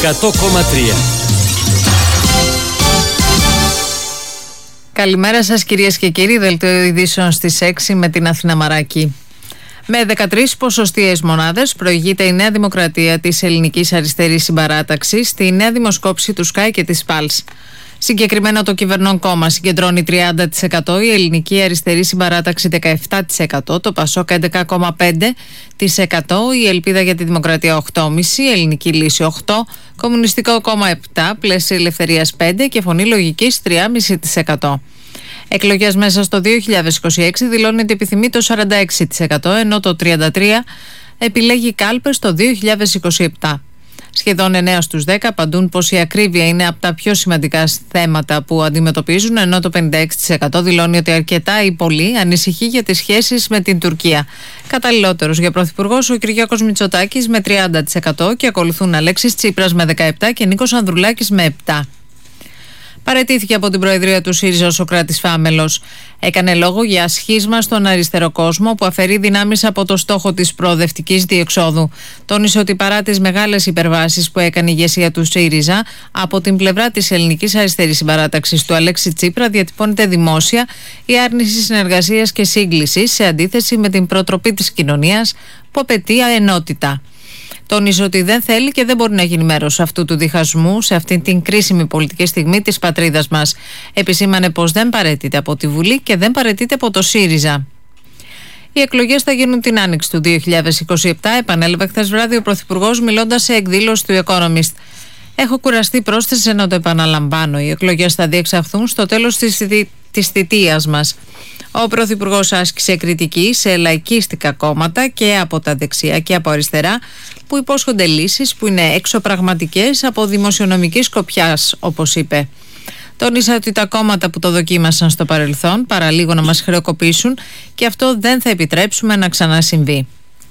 100,3. Καλημέρα σας κυρίες και κύριοι, δελτίο ειδήσεων στις 6 με την Αθήνα Μαράκη. Με 13 ποσοστιαίες μονάδες προηγείται η Νέα Δημοκρατία της Ελληνικής Αριστερής Συμπαράταξης στη νέα δημοσκόπηση του Sky και της Pulse. Συγκεκριμένα το κυβερνών κόμμα συγκεντρώνει 30%, η Ελληνική Αριστερή Συμπαράταξη 17%, το Πασόκ 11,5%, η Ελπίδα για τη Δημοκρατία 8,5%, η Ελληνική Λύση 8%, Κομμουνιστικό Κόμμα 7%, Πλαίσια Ελευθερίας 5% και Φωνή Λογικής 3,5%. Εκλογές μέσα στο 2026 δηλώνει ότι επιθυμεί το 46%, ενώ το 33% επιλέγει κάλπες το 2027. Σχεδόν 9 στους 10 απαντούν πως η ακρίβεια είναι από τα πιο σημαντικά θέματα που αντιμετωπίζουν, ενώ το 56% δηλώνει ότι αρκετά ή πολύ ανησυχεί για τις σχέσεις με την Τουρκία. Καταλληλότερος για πρωθυπουργός ο Κυριάκος Μητσοτάκης με 30% και ακολουθούν Αλέξης Τσίπρας με 17% και Νίκος Ανδρουλάκης με 7%. Παραιτήθηκε από την Προεδρία του ΣΥΡΙΖΑ ο Σωκράτης Φάμελος. Έκανε λόγο για σχίσμα στον αριστερό κόσμο που αφαιρεί δυνάμεις από το στόχο της προοδευτικής διεξόδου. Τόνισε ότι παρά τις μεγάλες υπερβάσεις που έκανε η ηγεσία του ΣΥΡΙΖΑ, από την πλευρά της Ελληνικής Αριστερής Συμπαράταξης του Αλέξη Τσίπρα διατυπώνεται δημόσια η άρνηση συνεργασίας και σύγκλησης σε αντίθεση με την προτροπή της κοινωνίας που απαιτεί ενότητα. Τόνισε ότι δεν θέλει και δεν μπορεί να γίνει μέρος αυτού του διχασμού σε αυτή την κρίσιμη πολιτική στιγμή της πατρίδας μας. Επισήμανε πως δεν παραιτείται από τη Βουλή και δεν παραιτείται από το ΣΥΡΙΖΑ. Οι εκλογές θα γίνουν την άνοιξη του 2027, επανέλαβε χθες βράδυ ο Πρωθυπουργός μιλώντας σε εκδήλωση του Economist. Έχω κουραστεί, πρόσθεσε, να το επαναλαμβάνω. Οι εκλογές θα διεξαχθούν στο τέλος της θητείας μας. Ο Πρωθυπουργός άσκησε κριτική σε λαϊκίστικα κόμματα και από τα δεξιά και από αριστερά που υπόσχονται λύσεις που είναι εξωπραγματικές από δημοσιονομική σκοπιάς, όπως είπε. Τόνισε ότι τα κόμματα που το δοκίμασαν στο παρελθόν παραλίγο να μας χρεοκοπήσουν και αυτό δεν θα επιτρέψουμε να ξανασυμβεί.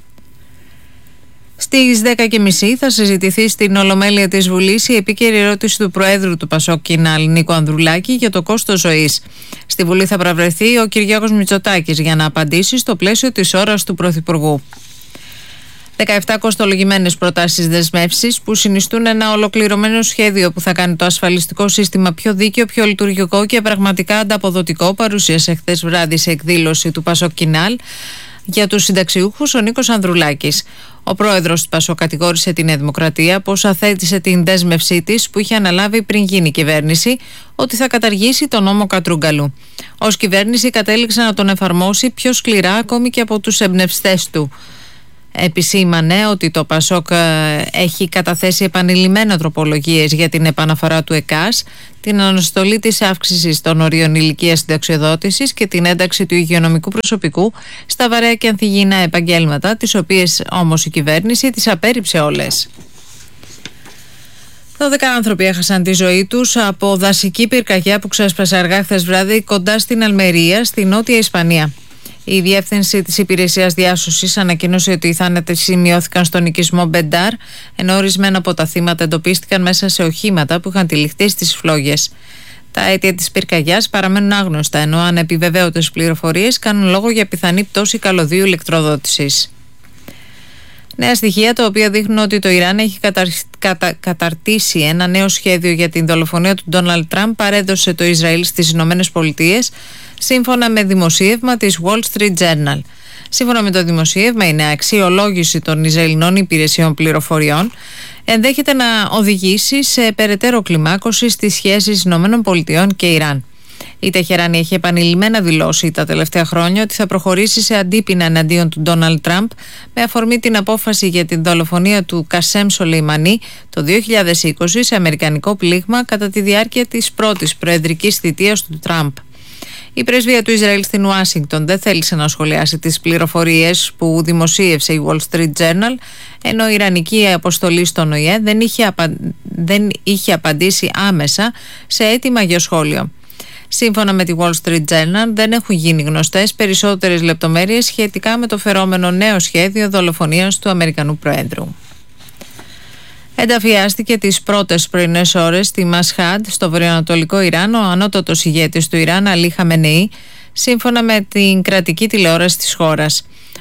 Στις 10.30 θα συζητηθεί στην Ολομέλεια της Βουλής η επίκαιρη ερώτηση του Προέδρου του Πασόκ Κινάλ, Νίκο Ανδρουλάκη, για το κόστος ζωής. Στη Βουλή θα παραβρεθεί ο Κυριάκος Μητσοτάκης για να απαντήσει στο πλαίσιο της ώρας του Πρωθυπουργού. 17 κοστολογημένες προτάσεις δεσμεύσεις που συνιστούν ένα ολοκληρωμένο σχέδιο που θα κάνει το ασφαλιστικό σύστημα πιο δίκαιο, πιο λειτουργικό και πραγματικά ανταποδοτικό, παρουσίασε χθες βράδυ σε εκδήλωση του Πασόκ Κινάλ για τους συνταξιούχους ο Νίκος Ανδρουλάκης. Ο πρόεδρος του Πασόκ κατηγόρησε την Νέα Δημοκρατία πως αθέτησε την δέσμευσή της που είχε αναλάβει πριν γίνει κυβέρνηση ότι θα καταργήσει τον νόμο Κατρούγκαλου. Ως κυβέρνηση κατέληξε να τον εφαρμόσει πιο σκληρά ακόμη και από τους εμπνευστές του. Επισήμανε ότι το Πασόκ έχει καταθέσει επανειλημμένα τροπολογίες για την επαναφορά του ΕΚΑΣ, την αναστολή της αύξησης των ορίων ηλικίας συνταξιοδότησης και την ένταξη του υγειονομικού προσωπικού στα βαρέα και ανθυγιεινά επαγγέλματα, τις οποίες όμως η κυβέρνηση τις απέρριψε όλες. 12 άνθρωποι έχασαν τη ζωή τους από δασική πυρκαγιά που ξέσπασε αργά χθες βράδυ κοντά στην Αλμερία, στη Νότια Ισπανία. Η διεύθυνση της Υπηρεσίας Διάσωσης ανακοίνωσε ότι οι θάνατοι σημειώθηκαν στον οικισμό Μπεντάρ, ενώ ορισμένα από τα θύματα εντοπίστηκαν μέσα σε οχήματα που είχαν τυλιχτεί στις φλόγες. Τα αίτια της πυρκαγιάς παραμένουν άγνωστα, ενώ ανεπιβεβαίωτες πληροφορίες κάνουν λόγο για πιθανή πτώση καλωδίου ηλεκτροδότησης. Νέα στοιχεία τα οποία δείχνουν ότι το Ιράν έχει καταρτήσει ένα νέο σχέδιο για την δολοφονία του Ντόναλντ Τραμπ παρέδωσε το Ισραήλ στις Ηνωμένες Πολιτείες, σύμφωνα με δημοσίευμα της Wall Street Journal. Σύμφωνα με το δημοσίευμα, η νέα αξιολόγηση των Ισραηλινών υπηρεσιών πληροφοριών ενδέχεται να οδηγήσει σε περαιτέρω κλιμάκωση στις σχέσεις ΗΠΑ και Ιράν. Η Τεχεράνη έχει επανειλημμένα δηλώσει τα τελευταία χρόνια ότι θα προχωρήσει σε αντίπεινα εναντίον του Ντόναλντ Τραμπ με αφορμή την απόφαση για την δολοφονία του Κασέμ Σολεϊμανί το 2020 σε αμερικανικό πλήγμα κατά τη διάρκεια της πρώτης προεδρικής θητείας του Τραμπ. Η πρεσβεία του Ισραήλ στην Ουάσιγκτον δεν θέλησε να σχολιάσει τις πληροφορίες που δημοσίευσε η Wall Street Journal, ενώ η Ιρανική αποστολή στον ΟΗΕ δεν είχε απαντήσει άμεσα σε αίτημα για σχόλιο. Σύμφωνα με τη Wall Street Journal, δεν έχουν γίνει γνωστές περισσότερες λεπτομέρειες σχετικά με το φερόμενο νέο σχέδιο δολοφονίας του Αμερικανού Προέδρου. Ενταφιάστηκε τις πρώτες πρωινές ώρες στη Μασχάντ, στο βορειοανατολικό Ιράν, ο ανώτατος ηγέτης του Ιράν, Αλί Χαμενεή, σύμφωνα με την κρατική τηλεόραση της χώρας.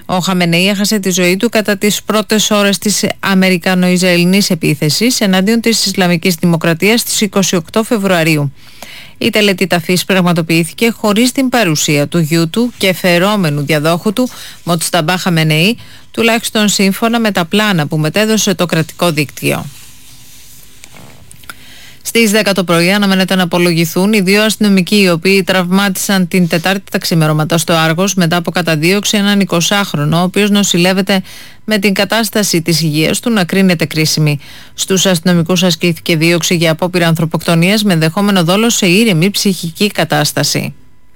Ο Χαμενεή έχασε τη ζωή του κατά τις πρώτες ώρες της Αμερικανο-Ισραηλινής επίθεσης εναντίον της Ισλαμικής Δημοκρατίας στις 28 Φεβρουαρίου. Η τελετή ταφής πραγματοποιήθηκε χωρίς την παρουσία του γιού του και φερόμενου διαδόχου του, Μοτσταμπά Χαμενεή, τουλάχιστον σύμφωνα με τα πλάνα που μετέδωσε το κρατικό δίκτυο. Στις 10 το πρωί αναμένεται να απολογηθούν οι δύο αστυνομικοί οι οποίοι τραυμάτισαν την Τετάρτη τα ξημερώματα στο Άργος μετά από καταδίωξη έναν 20χρονο, ο οποίος νοσηλεύεται με την κατάσταση της υγείας του να κρίνεται κρίσιμη. Στους αστυνομικούς ασκήθηκε δίωξη για απόπειρα ανθρωποκτονίας με ενδεχόμενο δόλο σε ήρεμη ψυχική κατάσταση.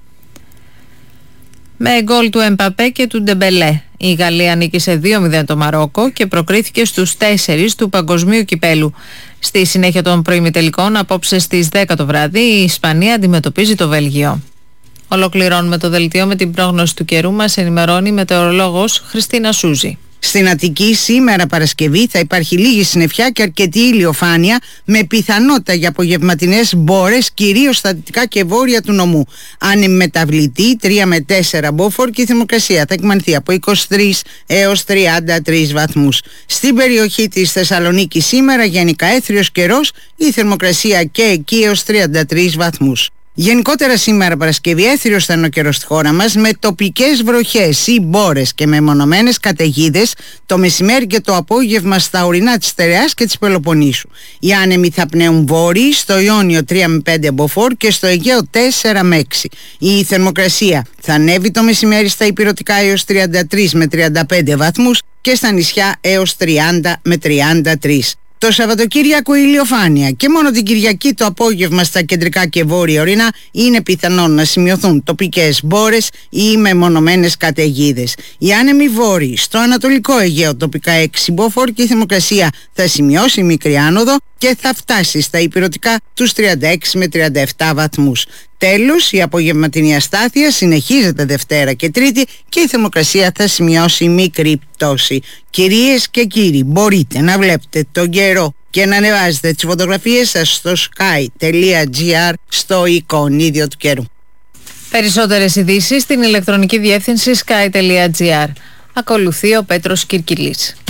Με γκολ του Εμπαπέ και του Ντεμπελέ, η Γαλλία νίκησε 2-0 το Μαρόκο και προκρίθηκε στους 4 του Παγκοσμίου Κυπέλου. Στη συνέχεια των προημιτελικών, απόψε στις 10 το βράδυ, η Ισπανία αντιμετωπίζει το Βέλγιο. Ολοκληρώνουμε το δελτίο με την πρόγνωση του καιρού. Μας ενημερώνει η μετεωρολόγος Χριστίνα Σούζη. Στην Αττική σήμερα Παρασκευή θα υπάρχει λίγη συννεφιά και αρκετή ηλιοφάνεια με πιθανότητα για απογευματινές μπόρες κυρίως στα δυτικά και βόρεια του νομού. Άνεμη μεταβλητή 3 με 4 μποφόρ και η θερμοκρασία θα εκμανθεί από 23 έως 33 βαθμούς. Στην περιοχή της Θεσσαλονίκης σήμερα γενικά έθριος καιρός, η θερμοκρασία και εκεί έως 33 βαθμούς. Γενικότερα σήμερα Παρασκευή έθριος θα είναι ο καιρός στη χώρα μας με τοπικές βροχές ή μπόρες και μεμονωμένες καταιγίδες το μεσημέρι και το απόγευμα στα ορεινά της Στερεάς και της Πελοποννήσου. Οι άνεμοι θα πνέουν βόρειοι, στο Ιόνιο 3 με 5 μποφόρ και στο Αιγαίο 4 με 6. Η θερμοκρασία θα ανέβει το μεσημέρι στα ηπειρωτικά έως 33 με 35 βαθμούς και στα νησιά έως 30 με 33. Το Σαββατοκύριακο ηλιοφάνεια και μόνο την Κυριακή το απόγευμα στα κεντρικά και βόρεια ορεινά είναι πιθανόν να σημειωθούν τοπικές μπόρες ή μεμονωμένες καταιγίδες. Οι άνεμοι βόρειοι στο Ανατολικό Αιγαίο τοπικά 6 μποφόρ και η θερμοκρασία θα σημειώσει μικρή άνοδο και θα φτάσει στα ηπειρωτικά τους 36 με 37 βαθμούς. Τέλος, η απογευματινή αστάθεια συνεχίζεται Δευτέρα και Τρίτη και η θερμοκρασία θα σημειώσει μικρή πτώση. Κυρίες και κύριοι, μπορείτε να βλέπετε τον καιρό και να ανεβάζετε τις φωτογραφίες σας στο sky.gr στο εικονίδιο του καιρού. Περισσότερες ειδήσεις στην ηλεκτρονική διεύθυνση sky.gr. Ακολουθεί ο Πέτρος Κυρκυλής.